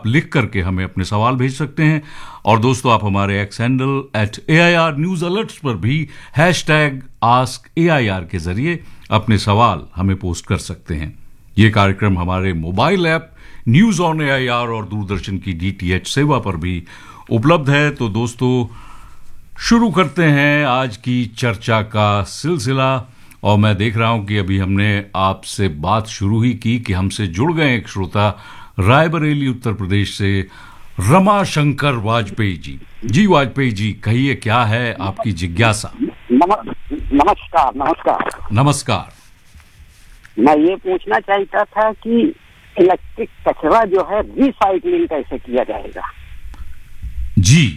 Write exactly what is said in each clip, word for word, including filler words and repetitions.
आप लिख करके हमें अपने सवाल भेज सकते हैं। और दोस्तों, आप हमारे x handle at A I R news alerts पर भी hash tag ask A I R के जरिए अपने सवाल हमें पोस्ट कर सकते हैं। ये कार्यक्रम हमारे mobile app news on A I R और दूरदर्शन की डी टी एच सेवा पर भी उपलब्ध है। तो दोस्तों, शुरू करते हैं आज की चर्चा का सिलसिला। और मैं देख रहा हूं कि अभी हमने आपसे बात शुरू ही की कि हमसे जुड़ गए एक श्रोता रायबरेली उत्तर प्रदेश से रमा शंकर वाजपेयी जी। जी वाजपेयी जी, कहिए क्या है आपकी जिज्ञासा? नमस्कार नमस्कार नमस्कार। मैं ये पूछना चाहता था कि इलेक्ट्रिक कचरा जो है रिसाइकलिंग कैसे किया जाएगा? जी,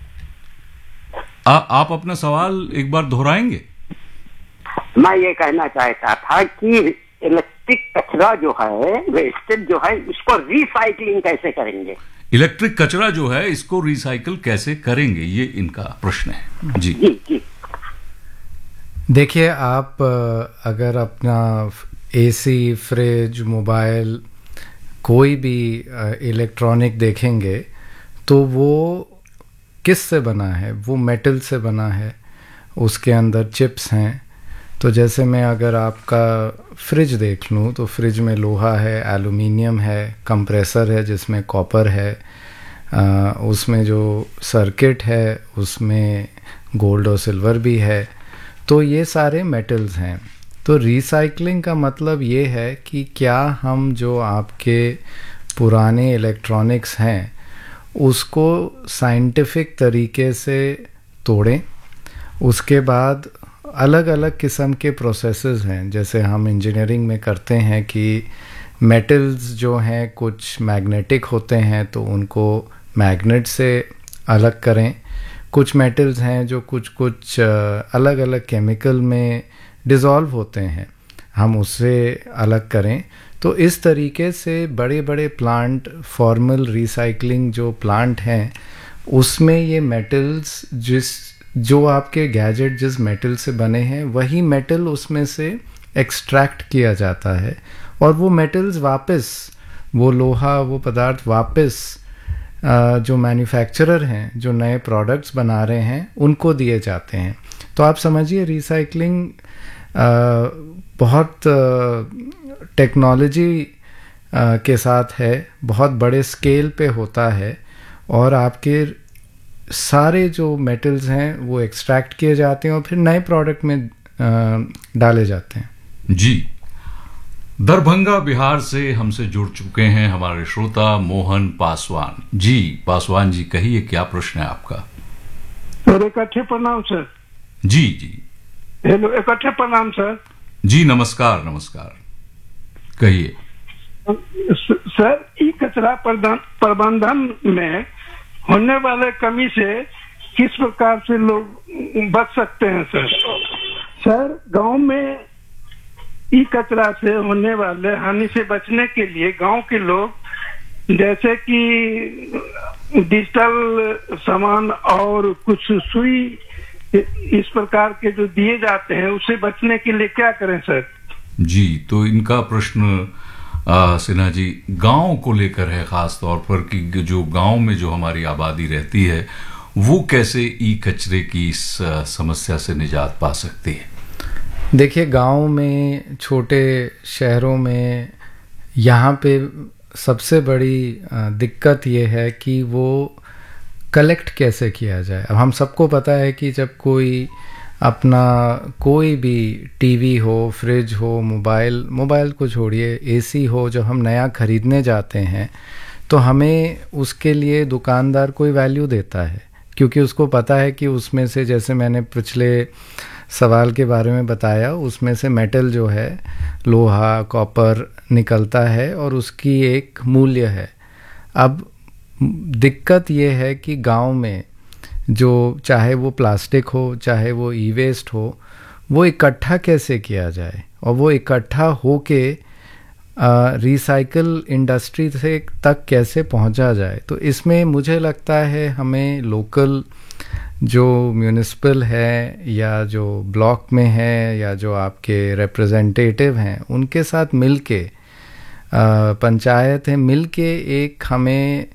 आ, आप अपना सवाल एक बार दोहराएंगे? मैं ये कहना चाहता था कि इलेक्ट्रिक कचरा जो है, वेस्टेज जो है, उसको रिसाइकलिंग कैसे करेंगे? इलेक्ट्रिक कचरा जो है इसको रिसाइकल कैसे करेंगे, ये इनका प्रश्न है। जी जी जी। देखिए, आप अगर अपना एसी, फ्रिज, मोबाइल, कोई भी इलेक्ट्रॉनिक देखेंगे तो वो किस से बना है? वो मेटल से बना है, उसके अंदर चिप्स हैं। तो जैसे मैं अगर आपका फ्रिज देख लूँ तो फ्रिज में लोहा है, एल्युमिनियम है, कंप्रेसर है जिसमें कॉपर है, आ, उसमें जो सर्किट है उसमें गोल्ड और सिल्वर भी है। तो ये सारे मेटल्स हैं। तो रिसाइकलिंग का मतलब ये है कि क्या हम जो आपके पुराने इलेक्ट्रॉनिक्स हैं उसको साइंटिफिक तरीके से तोड़ें। उसके बाद अलग अलग किस्म के प्रोसेसेस हैं, जैसे हम इंजीनियरिंग में करते हैं कि मेटल्स जो हैं कुछ मैग्नेटिक होते हैं तो उनको मैग्नेट से अलग करें। कुछ मेटल्स हैं जो कुछ कुछ अलग अलग केमिकल में डिज़ोल्व होते हैं, हम उससे अलग करें। तो इस तरीके से बड़े बड़े प्लांट, फॉर्मल रिसाइकलिंग जो प्लांट हैं उसमें ये मेटल्स, जिस जो आपके गैजेट जिस मेटल से बने हैं वही मेटल उसमें से एक्सट्रैक्ट किया जाता है और वो मेटल्स वापस, वो लोहा, वो पदार्थ वापस जो मैन्युफैक्चरर हैं जो नए प्रोडक्ट्स बना रहे हैं उनको दिए जाते हैं। तो आप समझिए रिसाइकलिंग बहुत टेक्नोलॉजी के साथ है, बहुत बड़े स्केल पे होता है और आपके सारे जो मेटल्स हैं वो एक्सट्रैक्ट किए जाते हैं और फिर नए प्रोडक्ट में आ, डाले जाते हैं। जी, दरभंगा बिहार से हमसे जुड़ चुके हैं हमारे श्रोता मोहन पासवान जी। पासवान जी, कहिए क्या प्रश्न है आपका? इकट्ठे प्रणाम सर। जी जी। हेलो, इकट्ठे प्रणाम सर। जी नमस्कार नमस्कार, कहिए। सर, ई कचरा प्रबंधन में होने वाले कमी से किस प्रकार से लोग बच सकते हैं सर? सर, गांव में ई कचरा से होने वाले हानि से बचने के लिए गांव के लोग जैसे कि डिजिटल सामान और कुछ सुई इस प्रकार के जो दिए जाते हैं उससे बचने के लिए क्या करें सर? जी, तो इनका प्रश्न सिन्हा जी गांव को लेकर है, खास तौर पर कि जो गांव में जो हमारी आबादी रहती है वो कैसे ई कचरे की इस समस्या से निजात पा सकती है। देखिए, गांव में, छोटे शहरों में, यहाँ पे सबसे बड़ी दिक्कत ये है कि वो कलेक्ट कैसे किया जाए। अब हम सबको पता है कि जब कोई अपना कोई भी टीवी हो, फ्रिज हो, मोबाइल मोबाइल को छोड़िए, एसी हो, जब हम नया ख़रीदने जाते हैं तो हमें उसके लिए दुकानदार कोई वैल्यू देता है, क्योंकि उसको पता है कि उसमें से, जैसे मैंने पिछले सवाल के बारे में बताया, उसमें से मेटल जो है, लोहा, कॉपर निकलता है और उसकी एक मूल्य है। अब दिक्कत ये है कि गांव में जो, चाहे वो प्लास्टिक हो, चाहे वो ई वेस्ट हो, वो इकट्ठा कैसे किया जाए और वो इकट्ठा होके रिसाइकल इंडस्ट्री से तक कैसे पहुंचा जाए। तो इसमें मुझे लगता है हमें लोकल जो म्यूनिसिपल है या जो ब्लॉक में है या जो आपके रिप्रेजेंटेटिव हैं उनके साथ मिलके, पंचायत है, मिलके एक हमें